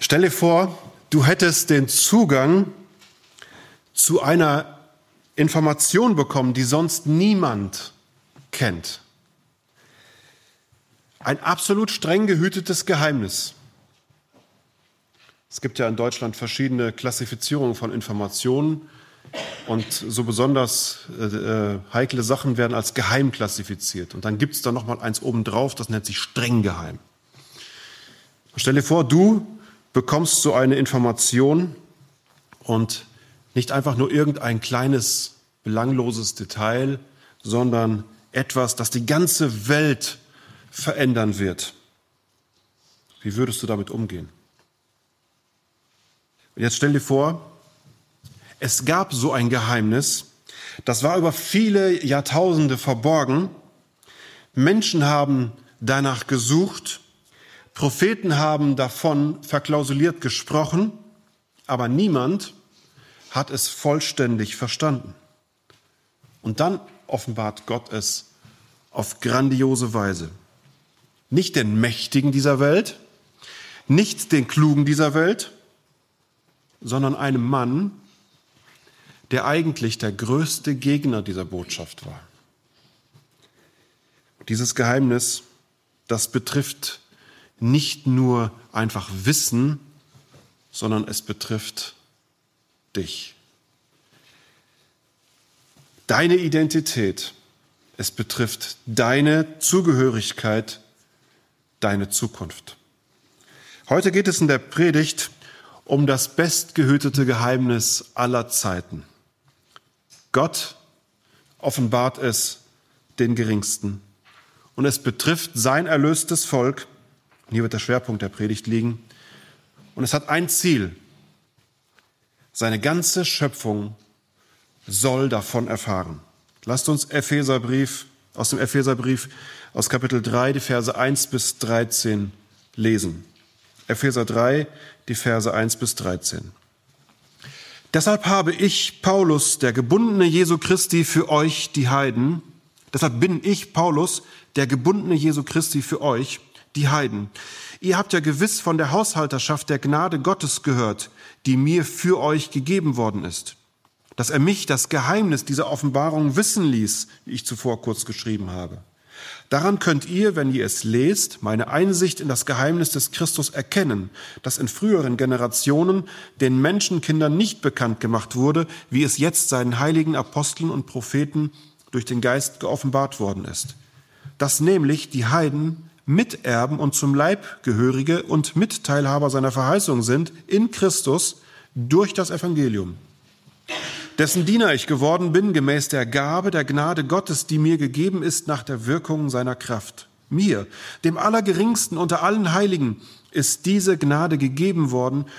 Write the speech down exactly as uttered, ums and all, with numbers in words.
Stell dir vor, du hättest den Zugang zu einer Information bekommen, die sonst niemand kennt. Ein absolut streng gehütetes Geheimnis. Es gibt ja in Deutschland verschiedene Klassifizierungen von Informationen und so besonders äh, heikle Sachen werden als geheim klassifiziert. Und dann gibt es da noch mal eins obendrauf, das nennt sich streng geheim. Stell dir vor, du bekommst so eine Information und nicht einfach nur irgendein kleines, belangloses Detail, sondern etwas, das die ganze Welt verändern wird. Wie würdest du damit umgehen? Und jetzt stell dir vor, es gab so ein Geheimnis, das war über viele Jahrtausende verborgen. Menschen haben danach gesucht, Propheten haben davon verklausuliert gesprochen, aber niemand hat es vollständig verstanden. Und dann offenbart Gott es auf grandiose Weise. Nicht den Mächtigen dieser Welt, nicht den Klugen dieser Welt, sondern einem Mann, der eigentlich der größte Gegner dieser Botschaft war. Dieses Geheimnis, das betrifft nicht nur einfach Wissen, sondern es betrifft dich. Deine Identität, es betrifft deine Zugehörigkeit, deine Zukunft. Heute geht es in der Predigt um das bestgehütete Geheimnis aller Zeiten. Gott offenbart es den Geringsten und es betrifft sein erlöstes Volk. Und hier wird der Schwerpunkt der Predigt liegen. Und es hat ein Ziel. Seine ganze Schöpfung soll davon erfahren. Lasst uns Epheserbrief, aus dem Epheserbrief aus Kapitel drei, die Verse eins bis dreizehn lesen. Epheser drei, die Verse eins bis dreizehn. Deshalb habe ich, Paulus, der Gebundene Jesu Christi für euch, die Heiden, deshalb bin ich, Paulus, der Gebundene Jesu Christi für euch, die Heiden. Ihr habt ja gewiss von der Haushalterschaft der Gnade Gottes gehört, die mir für euch gegeben worden ist. Dass er mich das Geheimnis dieser Offenbarung wissen ließ, wie ich zuvor kurz geschrieben habe. Daran könnt ihr, wenn ihr es lest, meine Einsicht in das Geheimnis des Christus erkennen, das in früheren Generationen den Menschenkindern nicht bekannt gemacht wurde, wie es jetzt seinen heiligen Aposteln und Propheten durch den Geist geoffenbart worden ist. Dass nämlich die Heiden Miterben und zum Leib Gehörige und Mitteilhaber seiner Verheißung sind in Christus durch das Evangelium, dessen Diener ich geworden bin, gemäß der Gabe der Gnade Gottes, die mir gegeben ist nach der Wirkung seiner Kraft. Mir, dem Allergeringsten unter allen Heiligen, ist diese Gnade gegeben worden,